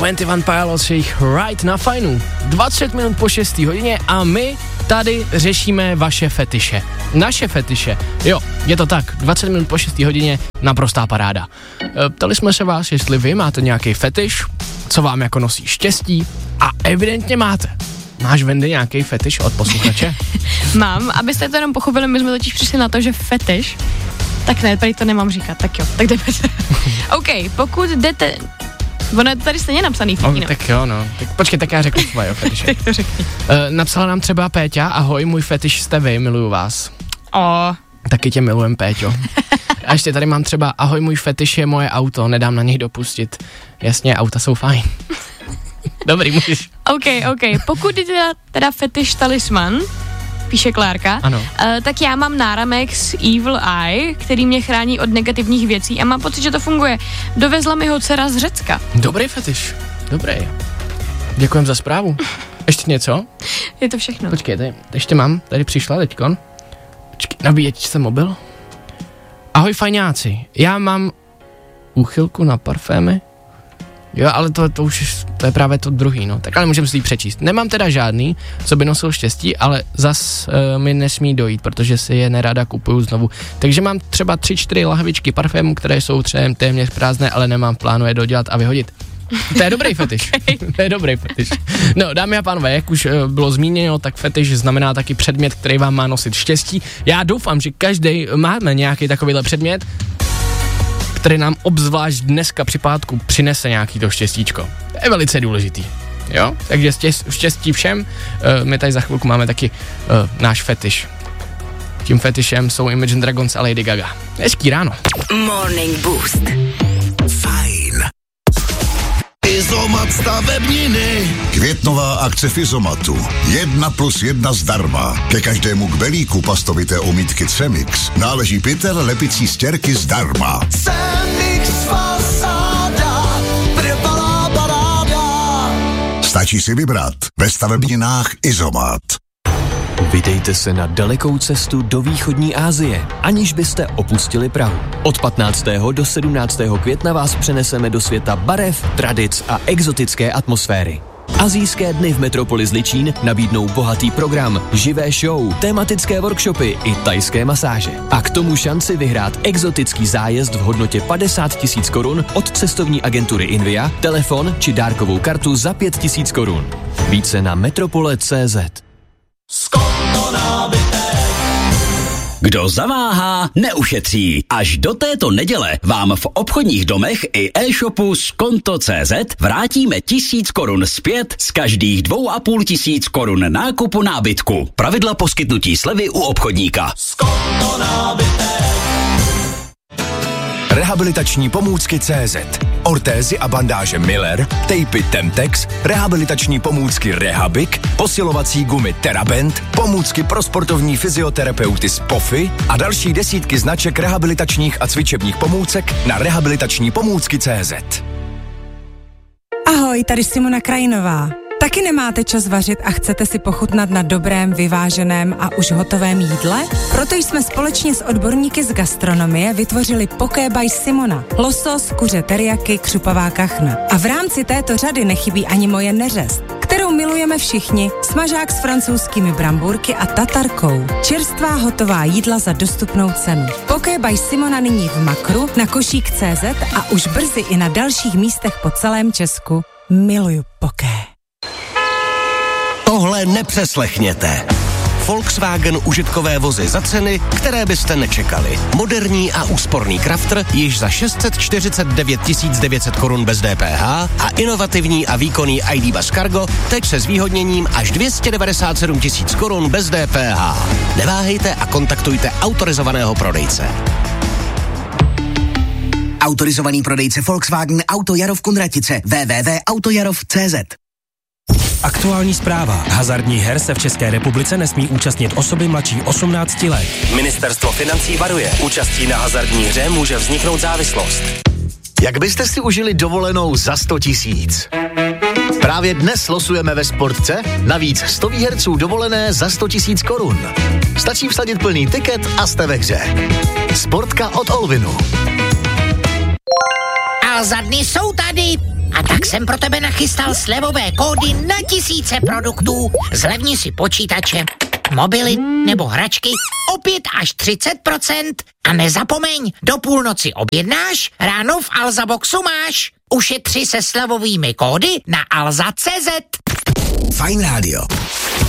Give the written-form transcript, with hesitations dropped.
21 Pilots, jejich Right na fajnu. 20 minut po 6. hodině a my tady řešíme vaše fetiše. Naše fetiše. Jo, je to tak. 20 minut po 6. hodině, naprostá paráda. Ptali jsme se vás, jestli vy máte nějaký fetiš, co vám jako nosí štěstí a evidentně máte. Máš, Wendy, nějaký fetiš od posluchače? Mám, abyste to jenom pochopili, my jsme totiž přišli na to, že fetiš, tak ne, tady to nemám říkat, tak jo, tak jdeme se. OK, pokud jdete, ono je to tady stejně napsaný, no. Tak jo, no, tak počkej, tak já řeknu svoje fetiše. Tak to řekni. Napsala nám třeba Péťa, ahoj, můj fetiš jste vy, miluju vás. Taky tě milujem, Péťo. A ještě tady mám třeba, ahoj, můj fetiš je moje auto, nedám na něj dopustit. Jasně, auta jsou fajn. Dobrý, můžeš. OK. Pokud je teda fetiš talisman, píše Klárka, ano. Tak já mám náramek z Evil Eye, který mě chrání od negativních věcí a mám pocit, že to funguje. Dovezla mi ho dcera z Řecka. Dobrý fetiš, dobrý. Děkujem za zprávu. Ještě něco? Je to všechno. Počkej, ještě mám, tady přišla teďkon. Počkej, nabíječ se mobil. Ahoj fajňáci, já mám úchylku na parfémy. Jo, ale to je právě to druhý, no. Tak ale můžeme si ji přečíst. Nemám teda žádný, co by nosil štěstí, ale zas mi nesmí dojít, protože si je nerada kupuju znovu. Takže mám třeba 3-4 lahvičky parfému, které jsou třeba téměř prázdné, ale nemám v plánu je dodělat a vyhodit. To je dobrý fetiš. To je dobrý fetiš. No, dámy a pánové, jak už bylo zmíněno, tak fetiš znamená taky předmět, který vám má nosit štěstí. Já doufám, že každý máme nějaký takovýhle předmět, který nám obzvlášť dneska při pátku přinese nějaký to štěstíčko. To je velice důležitý. Jo? Takže štěstí všem. My tady za chvilku máme taky náš fetiš. Tím fetišem jsou Imagine Dragons a Lady Gaga. Hezký ráno. Morning Boost. Fajn. Izomat stavebniny. Květnová akce Fizomatu. 1+1 zdarma. Ke každému kbelíku pastovité omítky Cemix náleží pytel lepicí stěrky zdarma. Cemix fasáda, trvalá paráda. Stačí si vybrat ve stavebninách Izomat. Vydejte se na dalekou cestu do východní Asie, aniž byste opustili Prahu. Od 15. do 17. května vás přeneseme do světa barev, tradic a exotické atmosféry. Asijské dny v metropoli Zličín nabídnou bohatý program, živé show, tematické workshopy i thajské masáže. A k tomu šanci vyhrát exotický zájezd v hodnotě 50 000 korun od cestovní agentury Invia, telefon či dárkovou kartu za 5 000 korun. Více na metropole.cz. Kdo zaváhá, neušetří. Až do této neděle vám v obchodních domech i e-shopu Skonto.cz vrátíme 1000 korun zpět z každých 2,5 000 korun nákupu nábytku. Pravidla poskytnutí slevy u obchodníka. Skonto nábytek. Rehabilitační pomůcky CZ. Ortézy a bandáže Miller, tejpy Temtex, rehabilitační pomůcky Rehabik, posilovací gumy Terabend, pomůcky pro sportovní fyzioterapeuty z POFy a další desítky značek rehabilitačních a cvičebních pomůcek na rehabilitační pomůcky CZ. Ahoj, tady Simona Krajinová. Taky nemáte čas vařit a chcete si pochutnat na dobrém, vyváženém a už hotovém jídle? Proto jsme společně s odborníky z gastronomie vytvořili Poké by Simona. Losos, kuře teriyaki, křupavá kachna. A v rámci této řady nechybí ani moje neřest, kterou milujeme všichni, smažák s francouzskými brambůrky a tatarkou. Čerstvá hotová jídla za dostupnou cenu. Poké by Simona nyní v Makru, na Košík.cz a už brzy i na dalších místech po celém Česku. Miluju Poké. Tohle nepřeslechněte. Volkswagen užitkové vozy za ceny, které byste nečekali. Moderní a úsporný Crafter již za 649 900 korun bez DPH a inovativní a výkonný ID Buzz Cargo teď se zvýhodněním až 297 000 korun bez DPH. Neváhejte a kontaktujte autorizovaného prodejce. Autorizovaný prodejce Volkswagen Auto Jarov Kunratice www.autojarov.cz. Aktuální zpráva. Hazardních her se v České republice nesmí účastnit osoby mladší 18 let. Ministerstvo financí varuje. Účastí na hazardní hře může vzniknout závislost. Jak byste si užili dovolenou za 100 000? Právě dnes losujeme ve Sportce navíc 100 výherců dovolené za 100 000 korun. Stačí vsadit plný tiket a jste ve hře. Sportka od Olvinu. A za dny jsou tady. A A tak jsem pro tebe nachystal slevové kódy na tisíce produktů. Zlevni si počítače, mobily nebo hračky o 5 až 30%. A nezapomeň, do půlnoci objednáš, ráno v Alza Boxu máš. Ušetři se slevovými kódy na alza.cz. Fajn rádio.